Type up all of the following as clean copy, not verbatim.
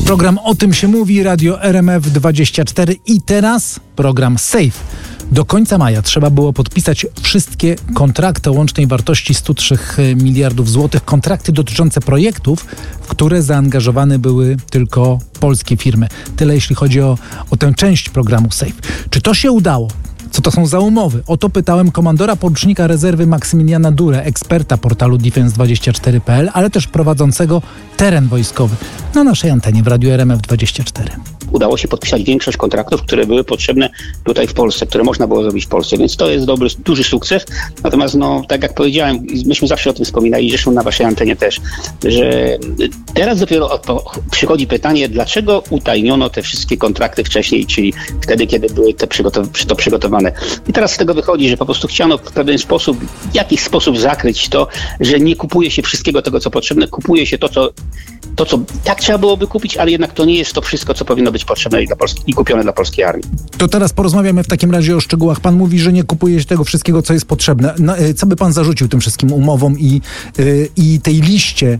Program O tym się mówi, Radio RMF24 i teraz program Safe. Do końca maja trzeba było podpisać wszystkie kontrakty o łącznej wartości 103 miliardów złotych. Kontrakty dotyczące projektów, w które zaangażowane były tylko polskie firmy. Tyle jeśli chodzi o tę część programu Safe. Czy to się udało? Co to są za umowy? O to pytałem komandora porucznika rezerwy Maksymiliana Durę, eksperta portalu Defense24.pl, ale też prowadzącego teren wojskowy na naszej antenie w Radiu RMF24. Udało się podpisać większość kontraktów, które były potrzebne tutaj w Polsce, które można było zrobić w Polsce, więc to jest duży sukces. Natomiast, tak jak powiedziałem, myśmy zawsze o tym wspominali, zresztą na waszej antenie też, że teraz dopiero przychodzi pytanie, dlaczego utajniono te wszystkie kontrakty wcześniej, czyli wtedy, kiedy były to przygotowane. I teraz z tego wychodzi, że po prostu chciano w pewien sposób, w jakiś sposób zakryć to, że nie kupuje się wszystkiego tego, co potrzebne, kupuje się to, co tak trzeba byłoby kupić, ale jednak to nie jest to wszystko, co powinno być potrzebne i kupione dla polskiej armii. To teraz porozmawiamy w takim razie o szczegółach. Pan mówi, że nie kupuje się tego wszystkiego, co jest potrzebne. Co by pan zarzucił tym wszystkim umowom i tej liście,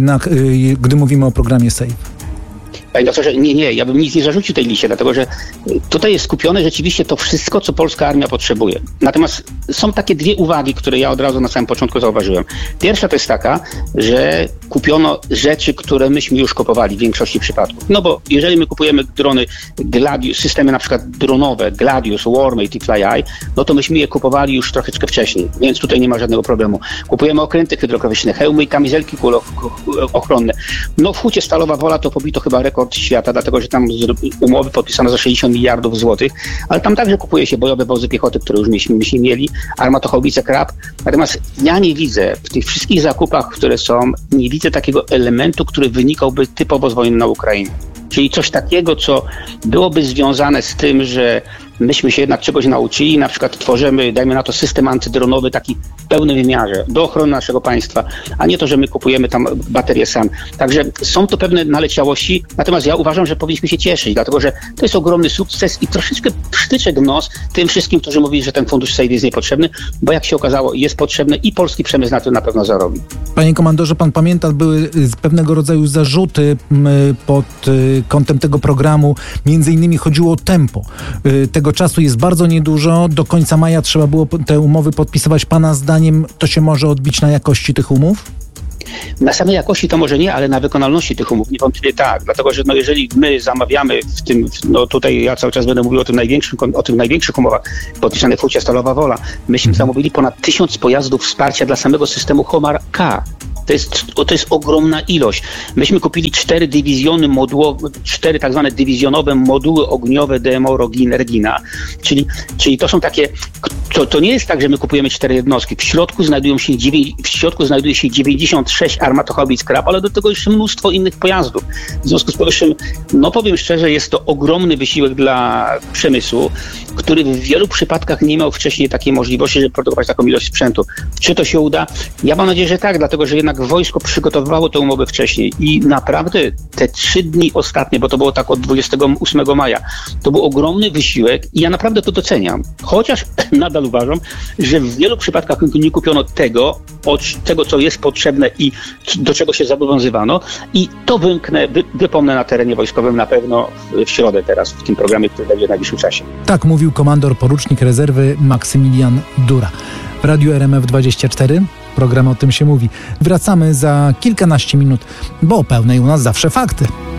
gdy mówimy o programie Safe? Panie doktorze, nie, ja bym nic nie zarzucił tej liście, dlatego że tutaj jest skupione rzeczywiście to wszystko, co polska armia potrzebuje. Natomiast są takie dwie uwagi, które ja od razu na samym początku zauważyłem. Pierwsza to jest taka, że kupiono rzeczy, które myśmy już kupowali w większości przypadków. No bo jeżeli my kupujemy drony Gladius, systemy na przykład dronowe Gladius, Warmate i FlyEye, no to myśmy je kupowali już troszeczkę wcześniej, więc tutaj nie ma żadnego problemu. Kupujemy okręty hydrokowiczne, hełmy i kamizelki kulochronne. No w Hucie Stalowa Wola to pobito chyba rekord świata, dlatego że tam umowy podpisano za 60 miliardów złotych, ale tam także kupuje się bojowe wozy piechoty, które już myśmy mieli, armatochaubice Krab. Natomiast ja nie widzę w tych wszystkich zakupach, które są, nie widzę takiego elementu, który wynikałby typowo z wojny na Ukrainie. Czyli coś takiego, co byłoby związane z tym, że myśmy się jednak czegoś nauczyli, na przykład tworzymy, dajmy na to, system antydronowy taki w pełnym wymiarze do ochrony naszego państwa, a nie to, że my kupujemy tam baterie sami. Także są to pewne naleciałości, natomiast ja uważam, że powinniśmy się cieszyć, dlatego że to jest ogromny sukces i troszeczkę przytyczek w nos tym wszystkim, którzy mówili, że ten fundusz Safe jest niepotrzebny, bo jak się okazało, jest potrzebny i polski przemysł na tym na pewno zarobi. Panie komandorze, pan pamięta, były pewnego rodzaju zarzuty pod kątem tego programu, między innymi chodziło o tempo. Tego czasu jest bardzo niedużo, do końca maja trzeba było te umowy podpisywać. Pana zdaniem to się może odbić na jakości tych umów? Na samej jakości to może nie, ale na wykonalności tych umów niewątpliwie tak, dlatego że jeżeli my zamawiamy w tym, tutaj ja cały czas będę mówił o tych największych umowach podpisanych w Hucie Stalowa Wola, myśmy zamówili ponad 1000 pojazdów wsparcia dla samego systemu Homar K. To jest ogromna ilość. Myśmy kupili 4 tak zwane dywizjonowe moduły ogniowe DMO Rogin Regina, czyli to są takie, to nie jest tak, że my kupujemy 4 jednostki. W środku znajduje się 96 armatochaubic Krab, ale do tego jeszcze mnóstwo innych pojazdów. W związku z powyższym, powiem szczerze, jest to ogromny wysiłek dla przemysłu, który w wielu przypadkach nie miał wcześniej takiej możliwości, żeby produkować taką ilość sprzętu. Czy to się uda? Ja mam nadzieję, że tak, dlatego że jednak wojsko przygotowywało tę umowę wcześniej i naprawdę te 3 dni ostatnie, bo to było tak od 28 maja, to był ogromny wysiłek i ja naprawdę to doceniam. Chociaż nadal uważam, że w wielu przypadkach nie kupiono tego, co jest potrzebne i do czego się zobowiązywano i to wypomnę na terenie wojskowym na pewno w środę teraz, w tym programie, który będzie w najbliższym czasie. Tak mówił komandor porucznik rezerwy Maksymilian Dura. W Radiu RMF24 program O tym się mówi. Wracamy za kilkanaście minut, bo o pełnej u nas zawsze fakty.